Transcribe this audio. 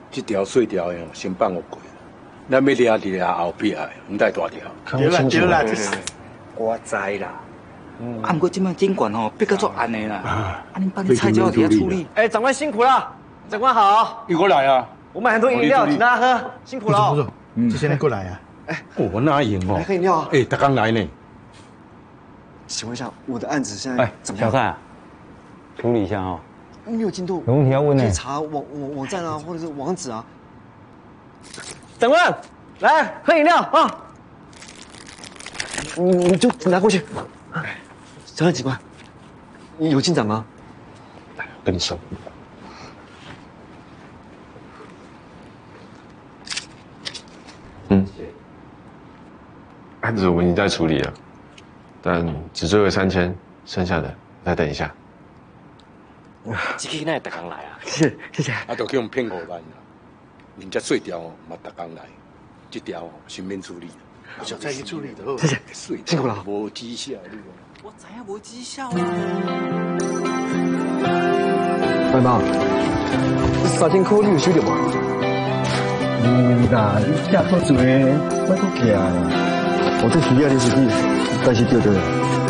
这条碎条的先放我过，咱要抓伫后壁的，唔带大条。 对啦对啦， 我知啦。 啊，不过这摆监管吼逼到作暗的啦，啊，恁帮你菜椒底下处理。 哎，长官辛苦了，长官好。 你过来啊！ 我买很多饮料，请大家喝，辛苦了。 不错，这些人过来啊。 哎，我哪赢哦？ 来喝饮料啊！ 哎，他刚来呢。 请问一下，我的案子现在怎么样？ 小蔡，处理一下哦。 没有进度， 有问题要问呢。 可以查网站啊，或者是网址啊。长官，来喝饮料啊！你就拿过去。小蔡警官，你有进展吗？ 来，跟你说。 案子我们已经在处理了，但只追回3000，剩下的再等一下。 这个那特刚来啊！谢谢。 啊，都叫我们骗5万啦。人家碎条嘛，特刚来，这条先免处理。 小蔡去处理的。 谢谢，辛苦了。 无绩效， 我知影无绩效啊。 白妈，3000块你有收到无？ 啦，你吃好做，莫搁寄啊！ 我这需要的是你，但是对。